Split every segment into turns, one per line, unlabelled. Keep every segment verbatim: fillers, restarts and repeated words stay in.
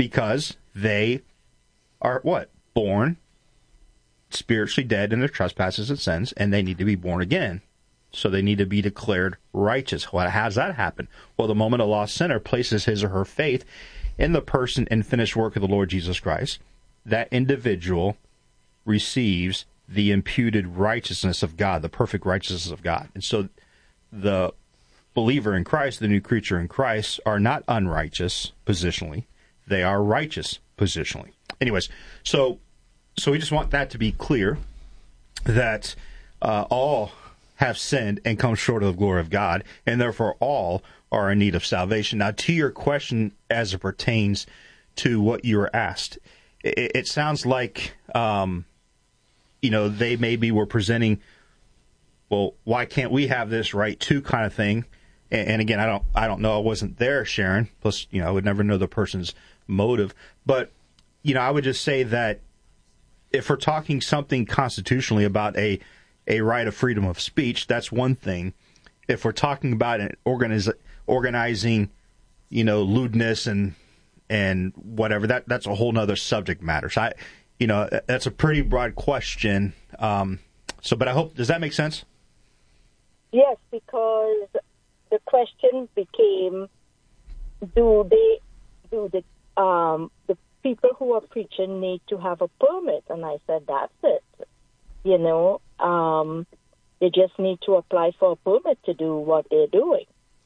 because they are what? Born spiritually dead in their trespasses and sins, and they need to be born again. So they need to be declared righteous. Well, how does that happen? Well, the moment a lost sinner places his or her faith in the person and finished work of the Lord Jesus Christ, that individual receives the imputed righteousness of God, the perfect righteousness of God. And so the believer in Christ, the new creature in Christ, are not unrighteous positionally. They are righteous positionally. Anyways, so so we just want that to be clear, that uh, all have sinned and come short of the glory of God, and therefore all are in need of salvation. Now, to your question as it pertains to what you were asked, it, it sounds like, um, you know, they maybe were presenting, well, why can't we have this right too kind of thing. And, and again, I don't, I don't know. I wasn't there, Sharon. Plus, you know, I would never know the person's motive. But, you know, I would just say that if we're talking something constitutionally about a a right of freedom of speech, that's one thing. If we're talking about an organiz- organizing, you know, lewdness and and whatever, that that's a whole other subject matter. So I, you know, that's a pretty broad question. Um, so, but I hope, does that make sense?
Yes, because the question became, do they, do the um the people who are preaching need to have a permit? And I said, that's it. You know, um, they just need to apply for a permit to do what they're doing.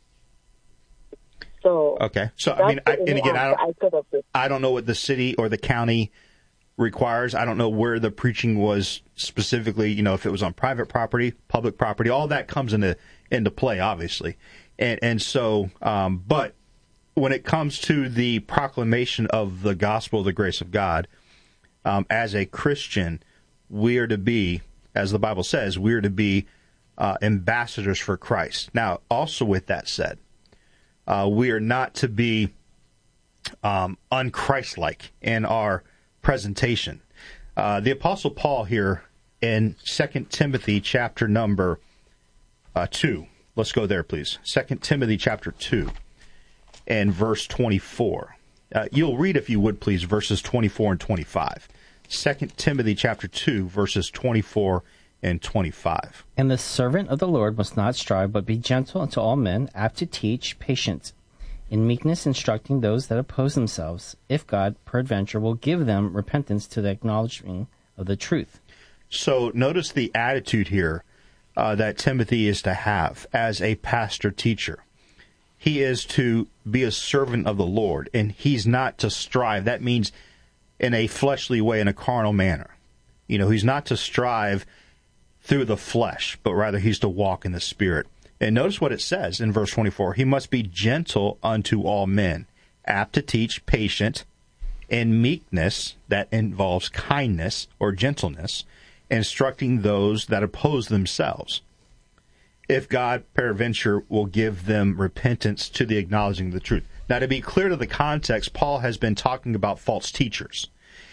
So
okay. So I mean, I, and again, I don't, I, I don't know what the city or the county requires. I don't know where the preaching was specifically. You know, if it was on private property, public property, all that comes into into play, obviously. And and so, um, but when it comes to the proclamation of the gospel of the grace of God, um, as a Christian, we are to be, as the Bible says, we are to be uh, ambassadors for Christ. Now, also with that said, uh, we are not to be um, un-Christ-like in our presentation. Uh, the Apostle Paul here in Second Timothy chapter number uh, two. Let's go there, please. Second Timothy chapter two and verse twenty-four. Uh, you'll read, if you would, please, verses twenty-four and twenty-five. Second Timothy chapter two, verses twenty-four and twenty-five.
And the servant of the Lord must not strive, but be gentle unto all men, apt to teach, patient, in meekness instructing those that oppose themselves, if God peradventure will give them repentance to the acknowledging of the truth.
So notice the attitude here uh, that Timothy is to have as a pastor teacher. He is to be a servant of the Lord, and he's not to strive. That means in a fleshly way, in a carnal manner. You know, he's not to strive through the flesh, but rather he's to walk in the Spirit. And notice what it says in verse twenty-four. He must be gentle unto all men, apt to teach, patient, in meekness, that involves kindness or gentleness, instructing those that oppose themselves, if God peradventure will give them repentance to the acknowledging of the truth. Now, to be clear to the context, Paul has been talking about false teachers,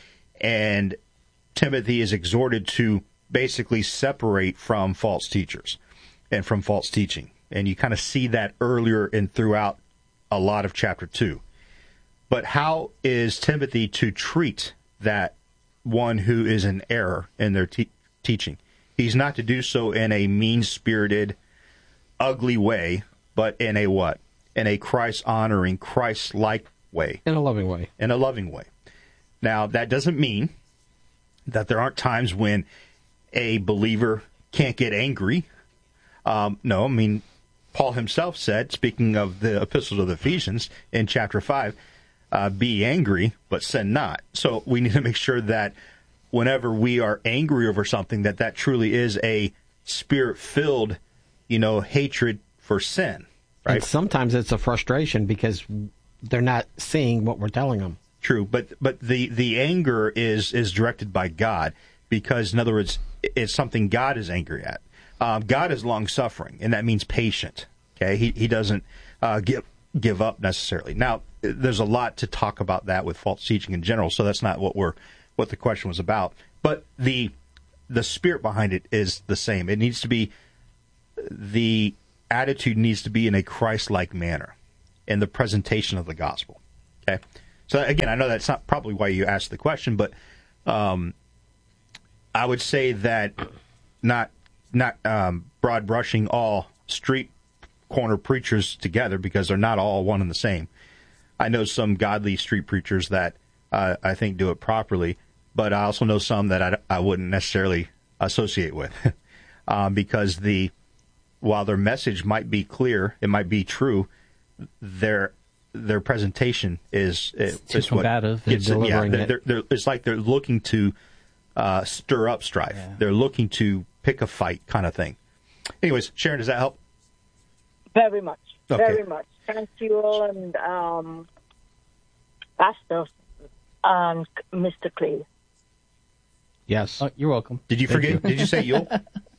and Timothy is exhorted to basically separate from false teachers and from false teaching. And you kind of see that earlier and throughout a lot of chapter two. But how is Timothy to treat that one who is in error in their te- teaching? He's not to do so in a mean-spirited, ugly way, but in a what? In a Christ-honoring, Christ-like way.
In a loving way.
In a loving way. Now, that doesn't mean that there aren't times when a believer can't get angry. Um, no, I mean, Paul himself said, speaking of the epistles of the Ephesians in chapter five, uh, be angry, but sin not. So we need to make sure that whenever we are angry over something, that that truly is a spirit-filled, you know, hatred for sin. Right?
And sometimes it's a frustration because they're not seeing what we're telling them.
True, but but the, the anger is, is directed by God because, in other words, it's something God is angry at. Um, God is long-suffering, and that means patient. Okay, He he doesn't uh, give give up necessarily. Now, there's a lot to talk about that with false teaching in general, so that's not what we're what the question was about. But the the spirit behind it is the same. It needs to be the attitude needs to be in a Christ-like manner in the presentation of the gospel. Okay, So again, I know that's not probably why you asked the question, but um, I would say that not not um, broad brushing all street corner preachers together, because they're not all one and the same. I know some godly street preachers that uh, I think do it properly, but I also know some that I, I wouldn't necessarily associate with, um, because the while their message might be clear, it might be true, their their presentation is
it's
is
too
what
combative.
It's,
They're
yeah,
delivering
they're,
it.
they're, they're, it's like they're looking to uh, stir up strife.
Yeah.
They're looking to pick a fight, kind of thing. Anyways, Sharon, does that help?
Very much.
Okay.
Very much. Thank you all, and um, Pastor and Mister Clay.
Yes.
Oh, you're welcome.
Did you
Thank
forget?
you.
Did you say you'll?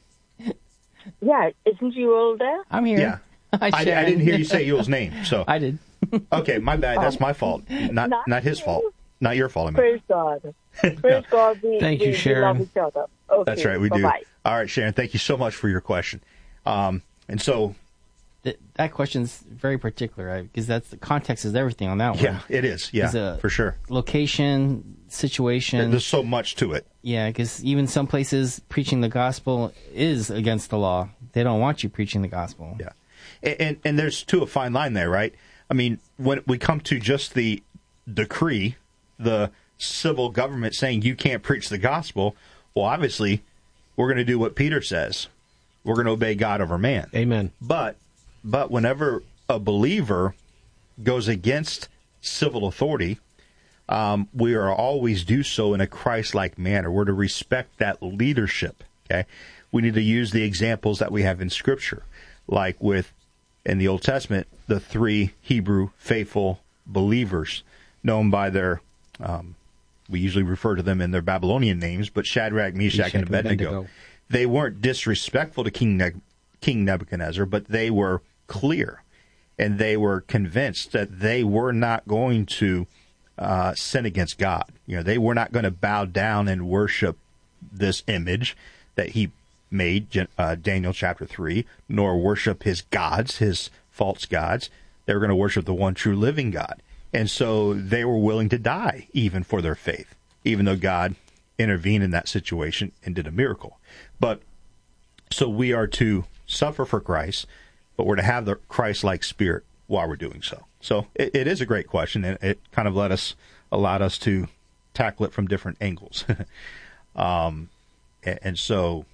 Yeah, isn't you all there?
I'm here.
Yeah.
Hi,
I, I
Sharon.
didn't hear you say Yule's name, so
I did.
okay, my bad. That's my fault. Not
Not
not his
you.
fault. Not your fault. I mean.
Praise God. Praise God. We,
Thank
we,
you,
we
Sharon.
love each other. Okay,
That's right. We do.
bye-bye.
All right, Sharon. Thank you so much for your question. Um, and so,
That, that question's very particular, right? Because that's the context is everything on that one.
yeah, it is. Yeah,
Is a-
for sure.
Location, situation.
There's so much to it.
Yeah, because even some places preaching the gospel is against the law. They don't want you preaching the gospel.
Yeah, and, and and there's too a fine line there, right? I mean, when we come to just the decree, the civil government saying you can't preach the gospel, well, obviously, we're going to do what Peter says. We're going to obey God over man.
Amen.
But but whenever a believer goes against civil authority, um, we are always do so in a Christ-like manner. We're to respect that leadership. Okay, we need to use the examples that we have in Scripture, like with in the Old Testament, the three Hebrew faithful believers, known by their, um, we usually refer to them in their Babylonian names, but Shadrach, Meshach,
Meshach
and
and
Abednego.
Abednego.
They weren't disrespectful to King ne- King Nebuchadnezzar, but they were clear, and they were convinced that they were not going to uh, sin against God. You know, they were not going to bow down and worship this image that he made, uh, Daniel chapter three, nor worship his gods, his false gods. They were going to worship the one true living God. And so they were willing to die even for their faith, even though God intervened in that situation and did a miracle. But so we are to suffer for Christ, but we're to have the Christ-like spirit while we're doing so. So it, it is a great question, and it kind of let us, allowed us to tackle it from different angles. um, and, and so,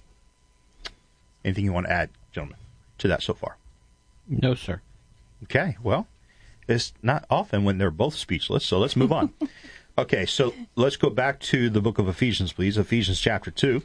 anything you want to add, gentlemen, to that so far?
No, sir.
Okay, well, it's not often when they're both speechless, so let's move on. Okay, so let's go back to the book of Ephesians, please. Ephesians chapter two.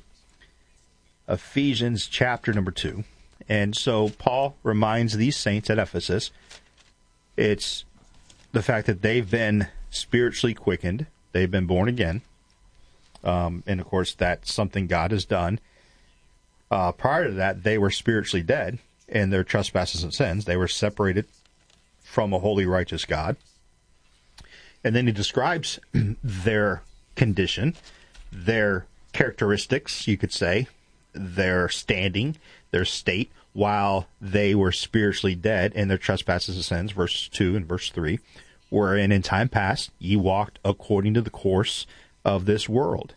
Ephesians chapter number two. And so Paul reminds these saints at Ephesus, it's the fact that they've been spiritually quickened. They've been born again. Um, and, of course, that's something God has done. Uh, prior to that, they were spiritually dead in their trespasses and sins. They were separated from a holy, righteous God. And then he describes their condition, their characteristics, you could say, their standing, their state, while they were spiritually dead in their trespasses and sins, verse two and verse three, wherein in time past ye walked according to the course of this world.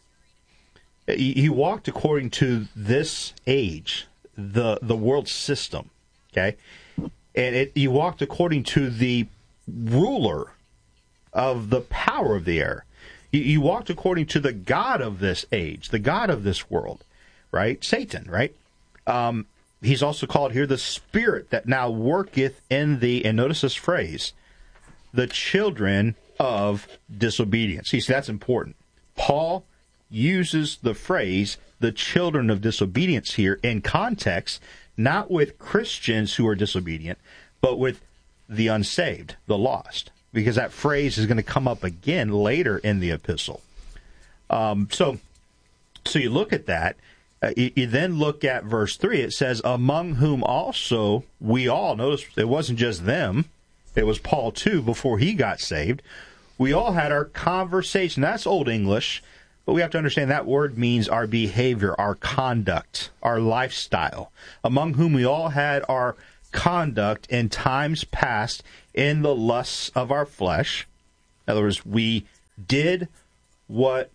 He walked according to this age, the the world system, okay? And it, he walked according to the ruler of the power of the air. He, he walked according to the God of this age, the God of this world, right? Satan, right? Um, he's also called here the spirit that now worketh in the, and notice this phrase, the children of disobedience. See, so that's important. Paul uses the phrase, the children of disobedience here in context, not with Christians who are disobedient, but with the unsaved, the lost, because that phrase is going to come up again later in the epistle. Um, so, so you look at that. Uh, you, you then look at verse three. It says, among whom also we all, notice it wasn't just them, it was Paul too before he got saved. We all had our conversation. That's Old English, but we have to understand that word means our behavior, our conduct, our lifestyle. Among whom we all had our conduct in times past in the lusts of our flesh, In other words, we did what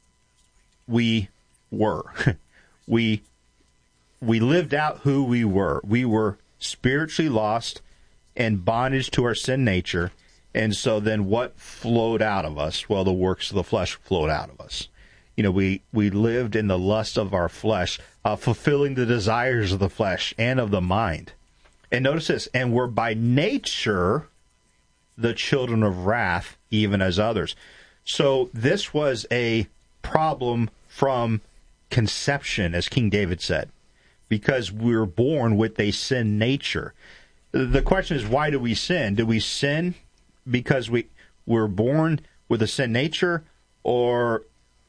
we were. we we lived out who we were. We were spiritually lost and bondage to our sin nature. And so then what flowed out of us? Well, the works of the flesh flowed out of us. You know, we, we lived in the lust of our flesh, uh, fulfilling the desires of the flesh and of the mind. And notice this, and we're by nature the children of wrath, even as others. So this was a problem from conception, as King David said, because we were born with a sin nature. The question is, why do we sin? Do we sin because we we're born with a sin nature, or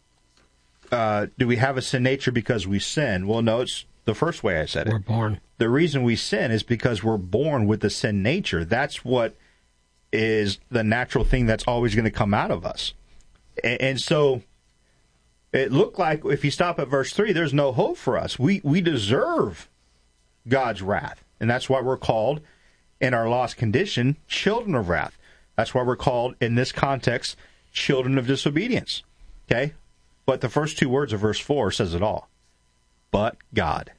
uh, do we have a sin nature because we sin? Well, no, it's the first way I said it.
We're born.
The reason we sin is because we're born with the sin nature. That's what is the natural thing that's always going to come out of us. And, and so it looked like, if you stop at verse three, there's no hope for us. We we deserve God's wrath. And that's why we're called, in our lost condition, children of wrath. That's why we're called, in this context, children of disobedience. Okay? But the first two words of verse four says it all. But God.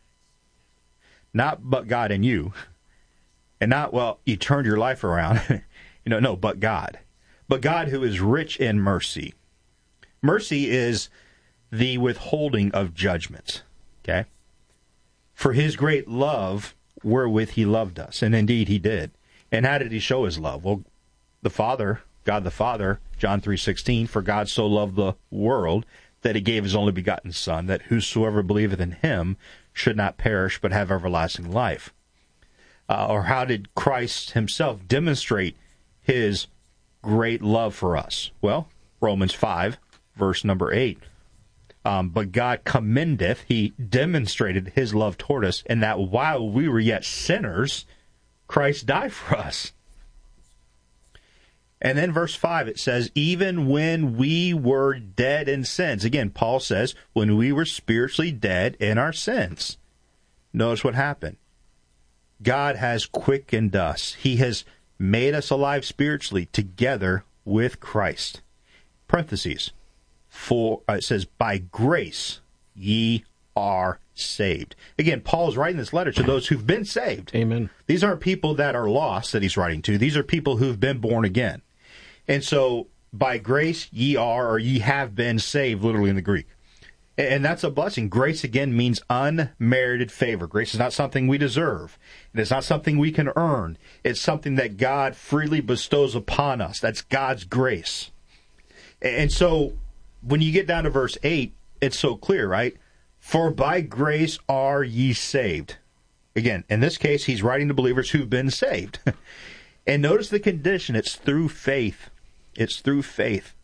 Not but God and you. And not, well, you turned your life around. you know, no, but God. But God, who is rich in mercy. Mercy is the withholding of judgment. Okay? For his great love wherewith he loved us. And indeed he did. And how did he show his love? Well, the Father, God the Father, John three sixteen, for God so loved the world that he gave his only begotten Son, that whosoever believeth in him should not perish but have everlasting life. Uh, or how did Christ himself demonstrate his great love for us? Well, Romans five, verse number eight. Um, but God commendeth, he demonstrated his love toward us, in that while we were yet sinners, Christ died for us. And then verse five, it says, even when we were dead in sins. Again, Paul says, when we were spiritually dead in our sins. Notice what happened. God has quickened us. He has made us alive spiritually together with Christ. Parentheses. For uh, it says, by grace ye are saved. Again, Paul's writing this letter to those who've been saved.
Amen.
These aren't people that are lost that he's writing to. These are people who've been born again. And so, by grace ye are, or ye have been saved, literally in the Greek. And that's a blessing. Grace, again, means unmerited favor. Grace is not something we deserve. It is not something we can earn. It's something that God freely bestows upon us. That's God's grace. And so, when you get down to verse eight, it's so clear, right? For by grace are ye saved. Again, in this case, he's writing to believers who've been saved. And notice the condition. It's through faith. It's through faith.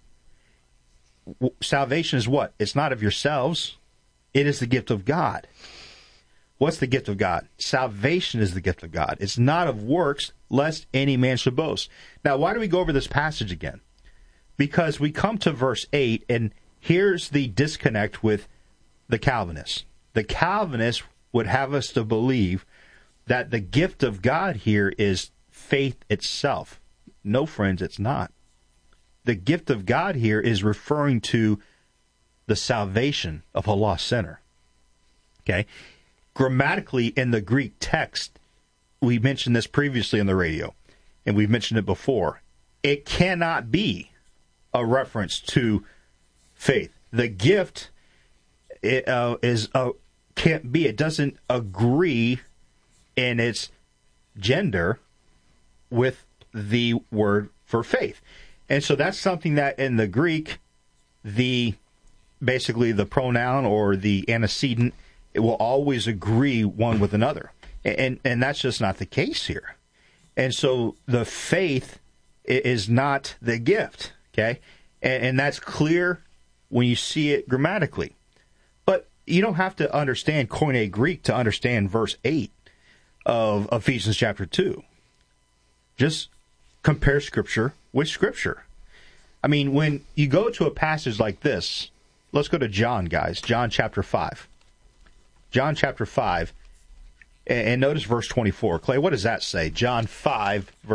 Salvation is what? It's not of yourselves. It is the gift of God. What's the gift of God? Salvation is the gift of God. It's not of works, lest any man should boast. Now, why do we go over this passage again? Because we come to verse eight, and here's the disconnect with the Calvinists. The Calvinists would have us to believe that the gift of God here is faith itself. No, friends, it's not. The gift of God here is referring to the salvation of a lost sinner. Okay? Grammatically, in the Greek text, we mentioned this previously on the radio, and we've mentioned it before. It cannot be a reference to faith. The gift it, uh, is uh, can't be. It doesn't agree in its gender with the word for faith. And so that's something that in the Greek, the basically the pronoun or the antecedent, it will always agree one with another. And and that's just not the case here. And so the faith is not the gift, okay? And, and that's clear when you see it grammatically. But you don't have to understand Koine Greek to understand verse eight of Ephesians chapter two. Just compare Scripture with Scripture. I mean, when you go to a passage like this, let's go to John, guys. John chapter five. John chapter five. And notice verse twenty-four. Clay, what does that say? John five, verse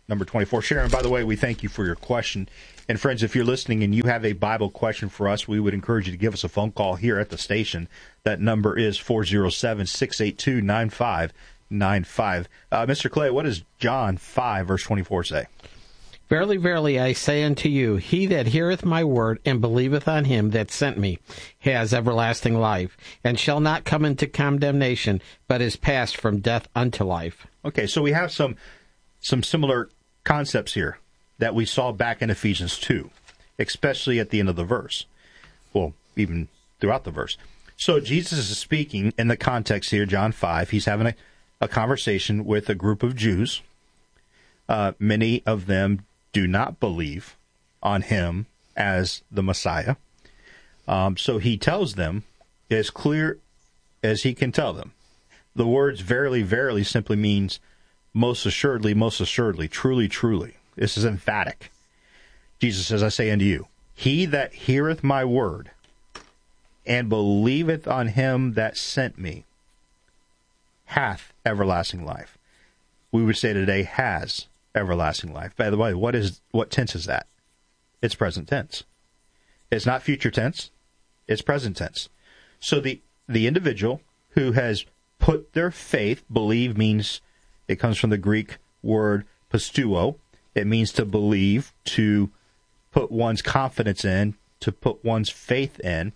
number twenty-four. Sharon, by the way, we thank you for your question. And friends, if you're listening and you have a Bible question for us, we would encourage you to give us a phone call here at the station. That number is four oh seven, six eight two, nine five nine five. Uh, Mister Clay, what does John five, verse twenty-four say?
Verily, verily, I say unto you, he that heareth my word and believeth on him that sent me has everlasting life, and shall not come into condemnation, but is passed from death unto life.
Okay, so we have some some similar concepts here that we saw back in Ephesians two, especially at the end of the verse. Well, even throughout the verse. So Jesus is speaking in the context here, John five. He's having a, a conversation with a group of Jews. Uh, many of them do not believe on him as the Messiah. Um, so he tells them, as clear as he can tell them. The words verily, verily simply means most assuredly, most assuredly, truly, truly. This is emphatic. Jesus says, I say unto you, he that heareth my word and believeth on him that sent me hath everlasting life. We would say today has everlasting life. By the way, what is what tense is that? It's present tense. It's not future tense. It's present tense. So the the individual who has put their faith, believe means, it comes from the Greek word pisteuo. It means to believe, to put one's confidence in, to put one's faith in.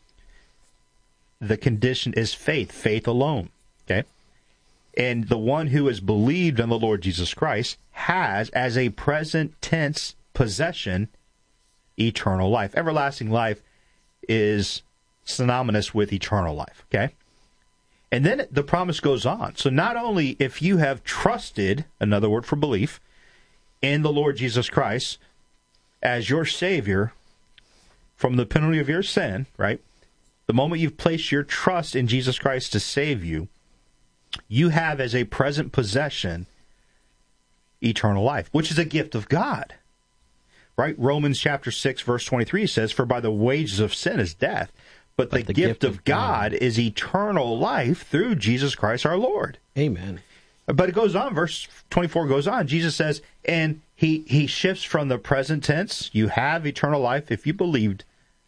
The condition is faith, faith alone. Okay? And the one who has believed on the Lord Jesus Christ has, as a present tense possession, eternal life. Everlasting life is synonymous with eternal life, okay? And then the promise goes on. So not only if you have trusted, another word for belief, in the Lord Jesus Christ as your Savior from the penalty of your sin, right? The moment you've placed your trust in Jesus Christ to save you, you have as a present possession eternal life, which is a gift of God. Right? Romans chapter six, verse twenty-three says, for by the wages of sin is death, but, but the, the gift, gift of God, God is eternal life through Jesus Christ our Lord.
Amen.
But it goes on, verse twenty-four goes on. Jesus says, and he, he shifts from the present tense, you have eternal life if you believed,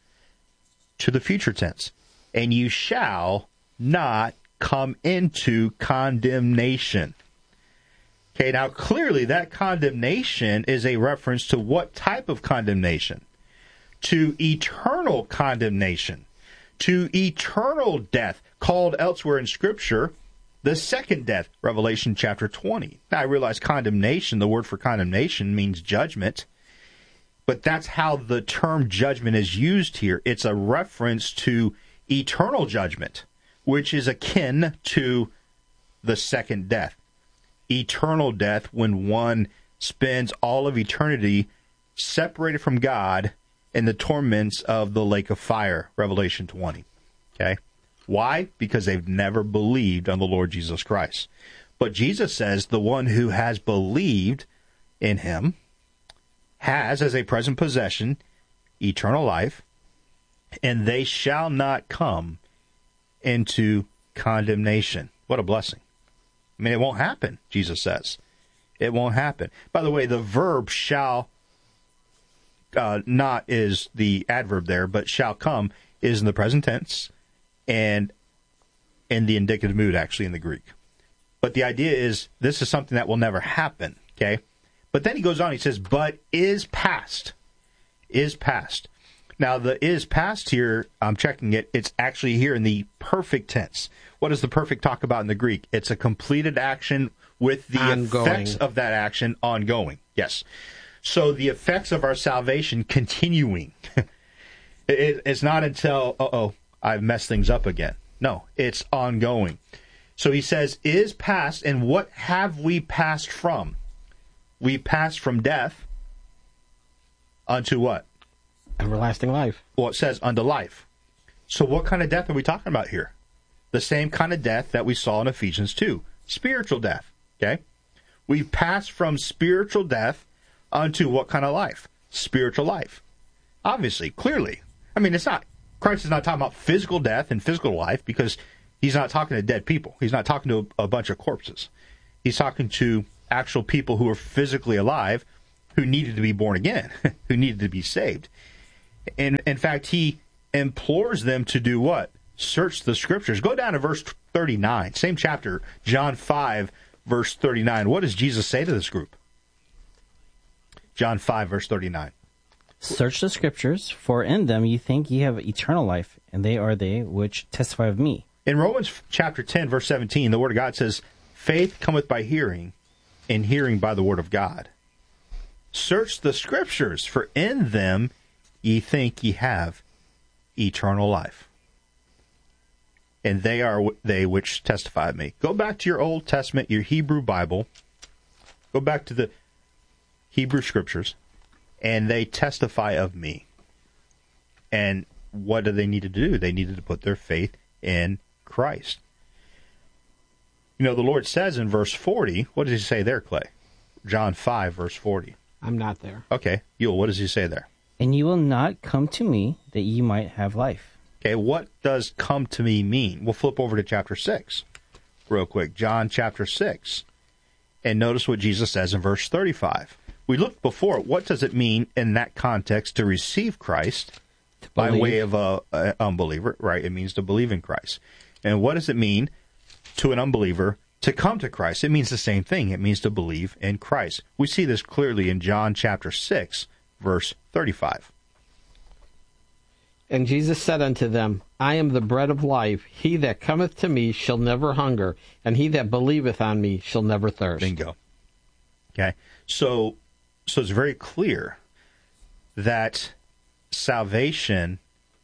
to the future tense, and you shall not come into condemnation. Okay, now clearly that condemnation is a reference to what type of condemnation? To eternal condemnation, to eternal death, called elsewhere in Scripture the second death, Revelation chapter twenty. Now I realize condemnation, the word for condemnation means judgment, but that's how the term judgment is used here. It's a reference to eternal judgment, which is akin to the second death. Eternal death, when one spends all of eternity separated from God in the torments of the lake of fire, Revelation twenty. Okay? Why? Because they've never believed on the Lord Jesus Christ. But Jesus says the one who has believed in him has, as a present possession, eternal life, and they shall not come into condemnation. What a blessing. I mean, it won't happen, Jesus says. It won't happen. By the way, the verb shall uh, not is the adverb there, but shall come is in the present tense and in the indicative mood, actually, in the Greek. But the idea is this is something that will never happen, okay? But then he goes on, he says, but is past. Is past. Now, the is past here, I'm checking it, it's actually here in the perfect tense. What does the perfect talk about in the Greek? It's a completed action with the ongoing effects of that action ongoing. Yes. So the effects of our salvation continuing. it, it's not until, uh-oh, I've messed things up again. No, it's ongoing. So he says, is past, and what have we passed from? We passed from death unto what?
Everlasting life.
Well, it says unto life. So what kind of death are we talking about here? The same kind of death that we saw in Ephesians two. Spiritual death. Okay? We've passed from spiritual death unto what kind of life? Spiritual life. Obviously, clearly. I mean, it's not, Christ is not talking about physical death and physical life because he's not talking to dead people. He's not talking to a, a bunch of corpses. He's talking to actual people who were physically alive who needed to be born again, who needed to be saved. And in fact, he implores them to do what? Search the scriptures. Go down to verse thirty-nine, same chapter, John five, verse thirty-nine. What does Jesus say to this group? John five, verse thirty-nine.
Search the scriptures, for in them ye think ye have eternal life, and they are they which testify of me.
In Romans chapter ten, verse seventeen, the Word of God says, faith cometh by hearing, and hearing by the Word of God. Search the scriptures, for in them ye think ye have eternal life. And they are they which testify of me. Go back to your Old Testament, your Hebrew Bible. Go back to the Hebrew scriptures, and they testify of me. And what do they need to do? They needed to put their faith in Christ. You know, the Lord says in verse forty, what does he say there, Clay? John five, verse forty.
I'm not there.
Okay, Yule, what does he say there?
And ye will not come to me, that ye might have life.
Okay, what does come to me mean? We'll flip over to chapter six real quick. John chapter six. And notice what Jesus says in verse thirty-five. We looked before, what does it mean in that context to receive Christ by way of a, a unbeliever? Right, it means to believe in Christ. And what does it mean to an unbeliever to come to Christ? It means the same thing. It means to believe in Christ. We see this clearly in John chapter six, verse thirty-five.
And Jesus said unto them, I am the bread of life. He that cometh to me shall never hunger, and he that believeth on me shall never thirst.
Bingo. Okay, so so it's very clear that salvation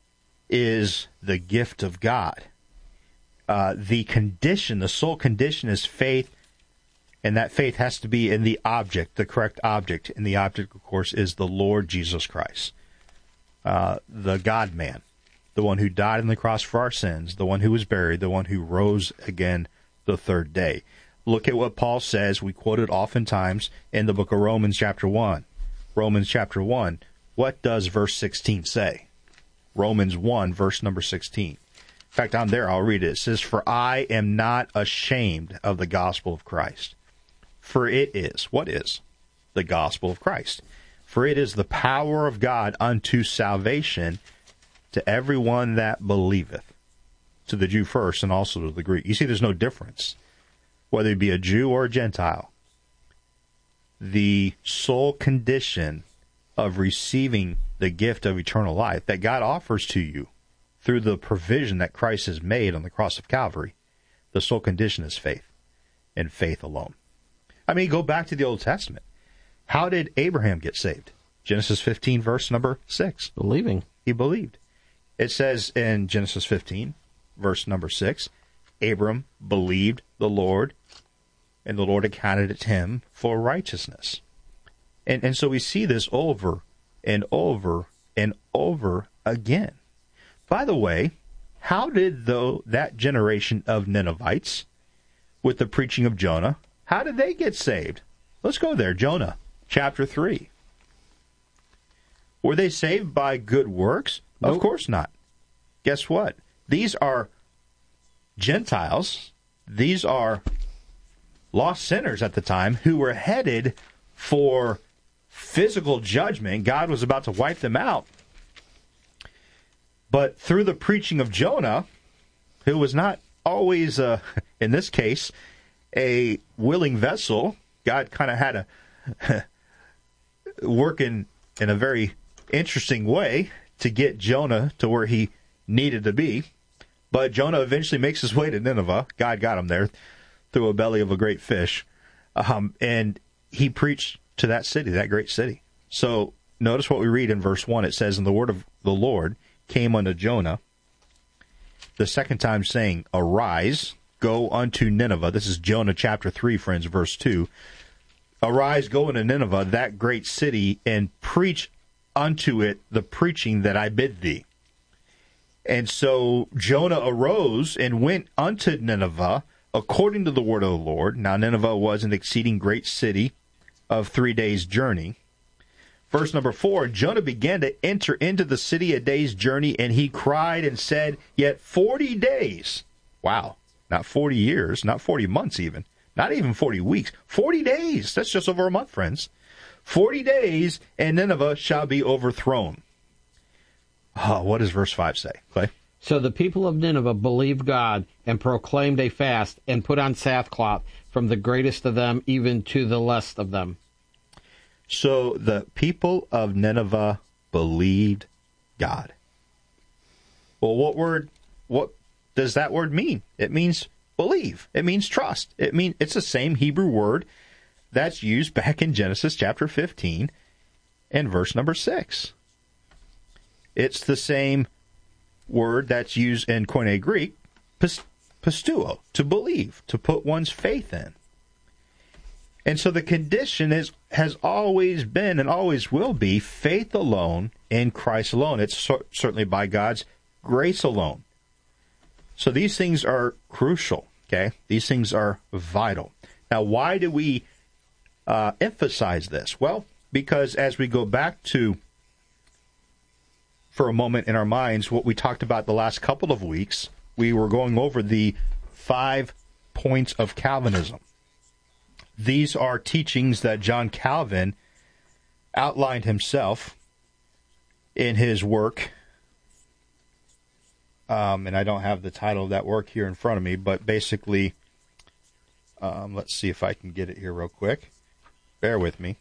is the gift of God. Uh, the condition, the sole condition is faith, and that faith has to be in the object, the correct object. And the object, of course, is the Lord Jesus Christ. Uh, the God-man, the one who died on the cross for our sins, the one who was buried, the one who rose again the third day. Look at what Paul says. We quote it oftentimes in the book of Romans chapter one. Romans chapter one. What does verse sixteen say? Romans one, verse number sixteen. In fact, I'm there. I'll read it. It says, For I am not ashamed of the gospel of Christ. For it is, what is? The gospel of Christ. For it is the power of God unto salvation to everyone that believeth, to the Jew first and also to the Greek. You see, there's no difference, whether it be a Jew or a Gentile. The sole condition of receiving the gift of eternal life that God offers to you through the provision that Christ has made on the cross of Calvary, the sole condition is faith, and faith alone. I mean, go back to the Old Testament. How did Abraham get saved? Genesis fifteen, verse number six.
Believing.
He believed. It says in Genesis fifteen, verse number six, Abram believed the Lord, and the Lord accounted it to him for righteousness. And, and so we see this over and over and over again. By the way, how did though that generation of Ninevites, with the preaching of Jonah, how did they get saved? Let's go there. Jonah chapter three. Were they saved by good works? Nope. Of course not. Guess what? These are Gentiles. These are lost sinners at the time who were headed for physical judgment. God was about to wipe them out. But through the preaching of Jonah, who was not always, uh, in this case, a willing vessel, God kind of had to work in, in a very interesting way to get Jonah to where he needed to be. But Jonah eventually makes his way to Nineveh. God got him there through a belly of a great fish. Um, and he preached to that city, that great city. So notice what we read in verse one. It says, And the word of the Lord came unto Jonah the second time, saying, Arise, go unto Nineveh. This is Jonah chapter three, friends, verse two. Arise, go unto Nineveh, that great city, and preach unto it the preaching that I bid thee. And so Jonah arose and went unto Nineveh according to the word of the Lord. Now Nineveh was an exceeding great city of three days' journey. Verse number four, Jonah began to enter into the city a day's journey, and he cried and said, Yet forty days, wow, not forty years, not forty months even, Not even forty weeks. forty days. That's just over a month, friends. forty days, and Nineveh shall be overthrown. Oh, what does verse five say, Clay?
So the people of Nineveh believed God and proclaimed a fast and put on sackcloth, from the greatest of them even to the least of them.
So the people of Nineveh believed God. Well, what word, what does that word mean? It means believe. It means trust. It mean it's the same Hebrew word that's used back in Genesis chapter fifteen and verse number six. It's the same word that's used in Koine Greek, pistuo, to believe, to put one's faith in. And so the condition is has always been and always will be faith alone in Christ alone. It's so, certainly by God's grace alone. So these things are crucial, okay? These things are vital. Now, why do we uh, emphasize this? Well, because as we go back to, for a moment in our minds, what we talked about the last couple of weeks, we were going over the five points of Calvinism. These are teachings that John Calvin outlined himself in his work. Um, and I don't have the title of that work here in front of me, but basically, um, let's see if I can get it here real quick. Bear with me.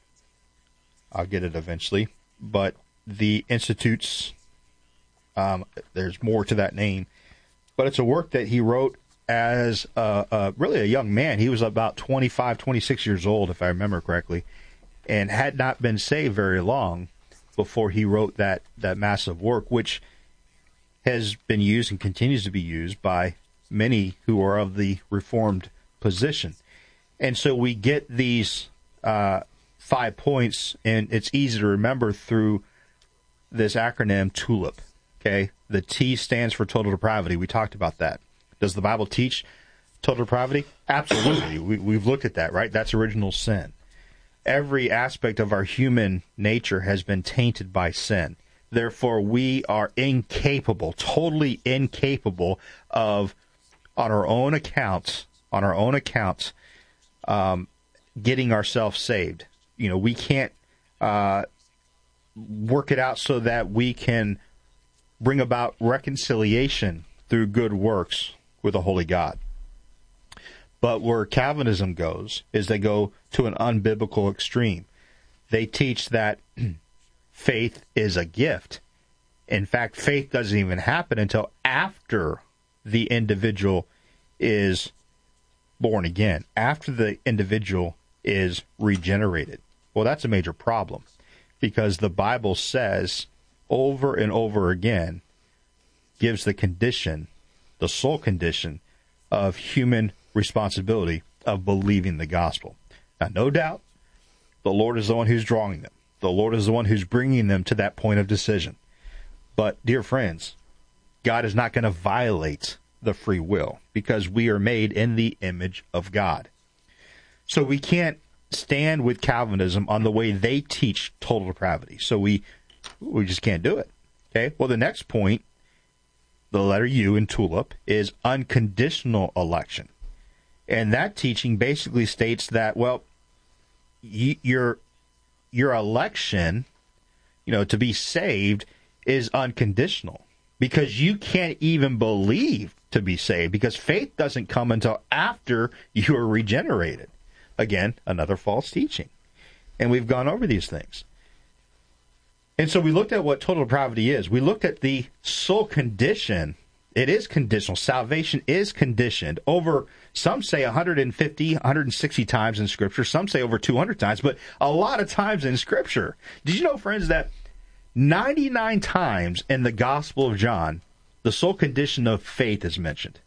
I'll get it eventually. But the Institutes, um, there's more to that name, but it's a work that he wrote as a, a, really a young man. He was about twenty-five, twenty-six years old, if I remember correctly, and had not been saved very long before he wrote that, that massive work, which has been used and continues to be used by many who are of the Reformed position. And so we get these uh, five points, and it's easy to remember through this acronym TULIP. Okay, the T stands for total depravity. We talked about that. Does the Bible teach total depravity? Absolutely. we, we've looked at that, right? That's original sin. Every aspect of our human nature has been tainted by sin. Therefore, we are incapable, totally incapable of, on our own accounts, on our own accounts, um, getting ourselves saved. You know, we can't uh, work it out so that we can bring about reconciliation through good works with a holy God. But where Calvinism goes is they go to an unbiblical extreme. They teach that faith is a gift. In fact, faith doesn't even happen until after the individual is born again, after the individual is regenerated. Well, that's a major problem, because the Bible says over and over again, gives the condition, the sole condition of human responsibility of believing the gospel. Now, no doubt, the Lord is the one who's drawing them. The Lord is the one who's bringing them to that point of decision. But, dear friends, God is not going to violate the free will, because we are made in the image of God. So we can't stand with Calvinism on the way they teach total depravity. So we we just can't do it. Okay? Well, the next point, the letter U in TULIP, is unconditional election. And that teaching basically states that, well, y- your your election, you know, to be saved is unconditional, because you can't even believe to be saved, because faith doesn't come until after you are regenerated. Again, another false teaching. And we've gone over these things. And so we looked at what total depravity is. We looked at the sole condition. It is conditional. Salvation is conditioned over, some say one hundred fifty, one hundred sixty times in Scripture. Some say over two hundred times, but a lot of times in Scripture. Did you know, friends, that ninety-nine times in the Gospel of John, the sole condition of faith is mentioned?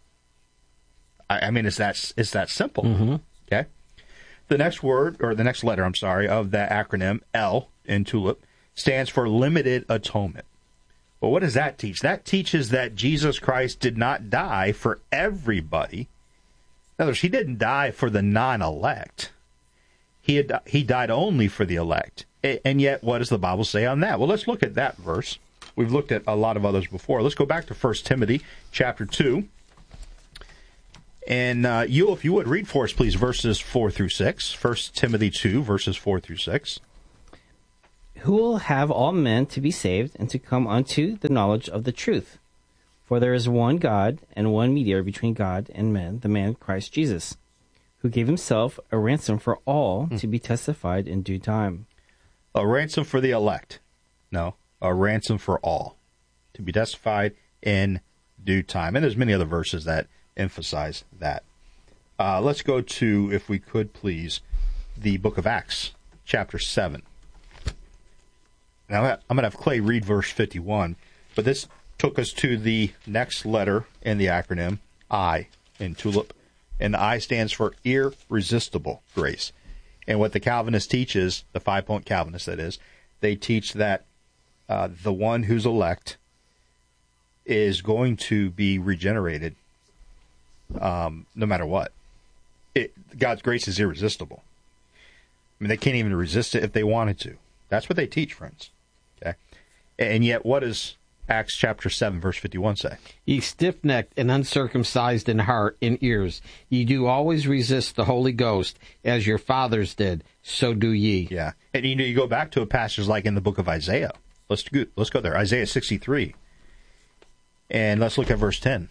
I, I mean, it's that, it's that simple.
Mm-hmm.
Okay? The next word, or the next letter, I'm sorry, of that acronym, L in TULIP, stands for limited atonement. Well, what does that teach? That teaches that Jesus Christ did not die for everybody. In other words, he didn't die for the non-elect. He had, he died only for the elect. And yet, what does the Bible say on that? Well, let's look at that verse. We've looked at a lot of others before. Let's go back to First Timothy chapter two. And uh, you, if you would, read for us, please, verses four through six. First Timothy two, verses four through six.
Who will have all men to be saved and to come unto the knowledge of the truth? For there is one God and one mediator between God and men, the man Christ Jesus, who gave himself a ransom for all hmm. to be testified in due time.
A ransom for the elect. No, a ransom for all to be testified in due time. And there's many other verses that emphasize that. Uh, let's go to, if we could please, the book of Acts, chapter seven. Now, I'm going to have Clay read verse fifty-one, but this took us to the next letter in the acronym, I, in TULIP. And the I stands for irresistible grace. And what the Calvinists teach is, the five-point Calvinists, that is, they teach that uh, the one who's elect is going to be regenerated um, no matter what. It, God's grace is irresistible. I mean, they can't even resist it if they wanted to. That's what they teach, friends. Okay, and yet, what does Acts chapter seven, verse fifty-one say?
Ye stiff-necked and uncircumcised in heart and ears, ye do always resist the Holy Ghost, as your fathers did, so do ye.
Yeah, and you know, you go back to a passage like in the book of Isaiah. Let's go, let's go there, Isaiah sixty-three, and let's look at verse ten.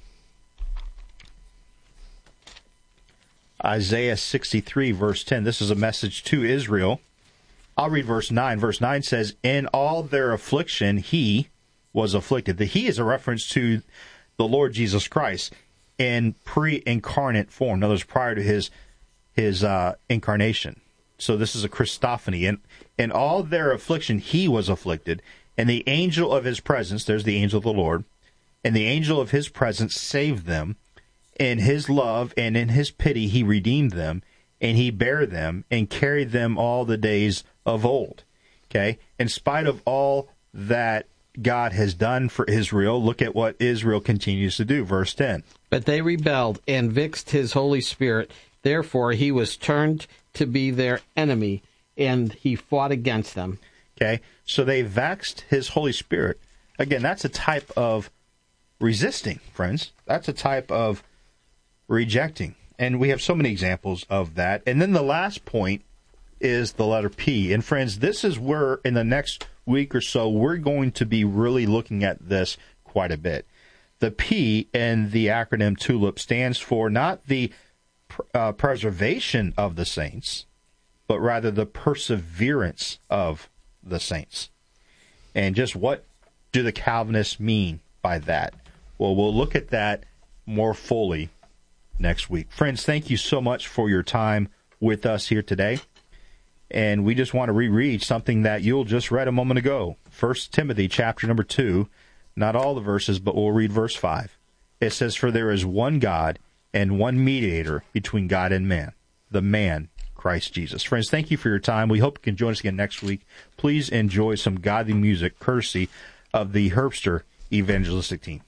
Isaiah sixty-three, verse ten. This is a message to Israel. I'll read verse nine. Verse nine says, in all their affliction, he was afflicted. The he is a reference to the Lord Jesus Christ in pre-incarnate form. In other words, prior to his his uh, incarnation. So this is a Christophany. And in all their affliction, he was afflicted. And the angel of his presence, there's the angel of the Lord, and the angel of his presence saved them. In his love and in his pity, he redeemed them, and he bare them and carried them all the days of old. Okay? In spite of all that God has done for Israel, look at what Israel continues to do. Verse ten.
But they rebelled and vexed his Holy Spirit. Therefore, he was turned to be their enemy, and he fought against them.
Okay? So they vexed his Holy Spirit. Again, that's a type of resisting, friends. That's a type of rejecting. And we have so many examples of that. And then the last point is the letter P. And friends, this is where in the next week or so, we're going to be really looking at this quite a bit. The P in the acronym TULIP stands for not the uh, preservation of the saints, but rather the perseverance of the saints. And just what do the Calvinists mean by that? Well, we'll look at that more fully next week. Friends, thank you so much for your time with us here today. And we just want to reread something that Yul just read a moment ago. First Timothy chapter number two, not all the verses, but we'll read verse five. It says, for there is one God and one mediator between God and man, the man, Christ Jesus. Friends, thank you for your time. We hope you can join us again next week. Please enjoy some godly music courtesy of the Herbster Evangelistic Team.